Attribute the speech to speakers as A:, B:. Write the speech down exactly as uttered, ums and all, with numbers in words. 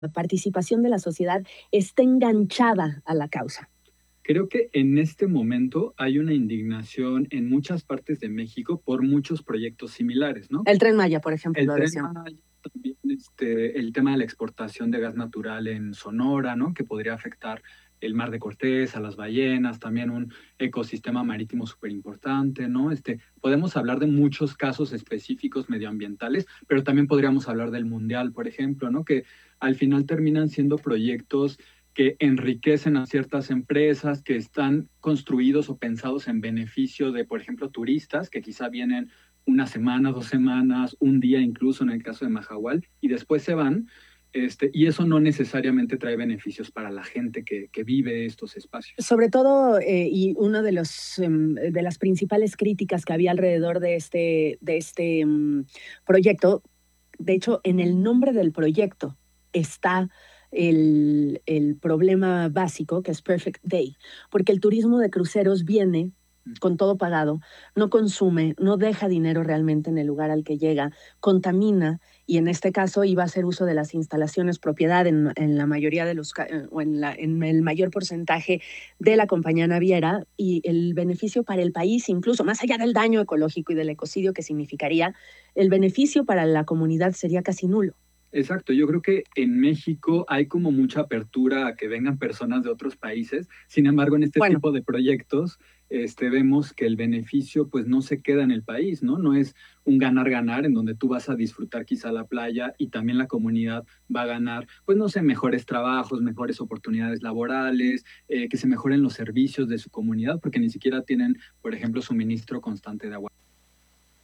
A: participación de la sociedad esté enganchada a la causa?
B: Creo que en este momento hay una indignación en muchas partes de México por muchos proyectos similares, ¿no?
A: El Tren Maya, por ejemplo,
B: El
A: lo
B: Tren
A: decían.
B: Maya, también, este, el tema de la exportación de gas natural en Sonora, ¿no? Que podría afectar el Mar de Cortés, a las ballenas, también un ecosistema marítimo superimportante, ¿no? Este, podemos hablar de muchos casos específicos medioambientales, pero también podríamos hablar del Mundial, por ejemplo, ¿no? Que al final terminan siendo proyectos que enriquecen a ciertas empresas, que están construidos o pensados en beneficio de, por ejemplo, turistas que quizá vienen una semana, dos semanas, un día incluso en el caso de Mahahual, y después se van, este, y eso no necesariamente trae beneficios para la gente que, que vive estos espacios.
A: Sobre todo, eh, y uno de los em, de las principales críticas que había alrededor de este, de este mm, proyecto, de hecho, en el nombre del proyecto está el, el problema básico, que es Perfect Day, porque el turismo de cruceros viene con todo pagado, no consume, no deja dinero realmente en el lugar al que llega, contamina y en este caso iba a hacer uso de las instalaciones propiedad en, en la mayoría de los, eh, o en, la, en el mayor porcentaje de la compañía naviera y el beneficio para el país, incluso más allá del daño ecológico y del ecocidio que significaría, el beneficio para la comunidad sería casi nulo.
B: Exacto, yo creo que en México hay como mucha apertura a que vengan personas de otros países. Sin embargo, en este
A: Bueno,
B: tipo de proyectos, este, vemos que el beneficio pues no se queda en el país, ¿no? No es un ganar-ganar en donde tú vas a disfrutar quizá la playa y también la comunidad va a ganar, pues no sé, mejores trabajos, mejores oportunidades laborales, eh, que se mejoren los servicios de su comunidad, porque ni siquiera tienen, por ejemplo, suministro constante de agua.